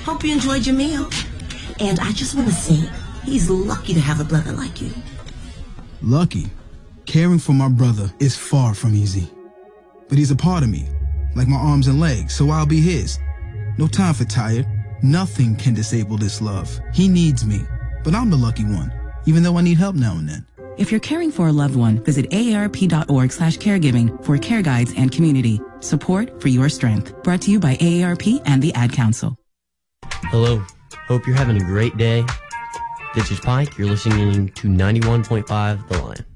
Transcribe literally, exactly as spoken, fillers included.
Hope you enjoyed your meal. And I just want to say, he's lucky to have a brother like you. Lucky? Caring for my brother is far from easy. But he's a part of me, like my arms and legs, so I'll be his. No time for tired. Nothing can disable this love. He needs me, but I'm the lucky one, even though I need help now and then. If you're caring for a loved one, visit A A R P dot org slash caregiving for care guides and community support for your strength. Brought to you by A A R P and the Ad Council. Hello. Hope you're having a great day. This is Pike. You're listening to ninety-one point five The Line.